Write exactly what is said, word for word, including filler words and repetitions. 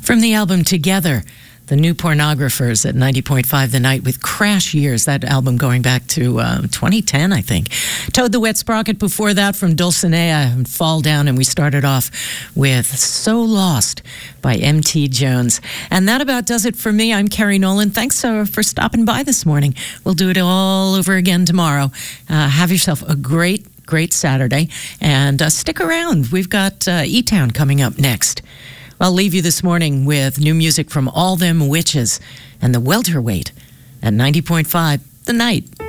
From the album Together, the New Pornographers at ninety point five The Night with Crash Years, that album going back to uh, twenty ten, I think. Toad the Wet Sprocket before that from Dulcinea and Fall Down, and we started off with So Lost by M T Jones. And that about does it for me. I'm Carrie Nolan. Thanks uh, for stopping by this morning. We'll do it all over again tomorrow. Uh, have yourself a great, great Saturday, and uh, stick around. We've got uh, E-Town coming up next. I'll leave you this morning with new music from All Them Witches and the Welterweight at ninety point five The Night.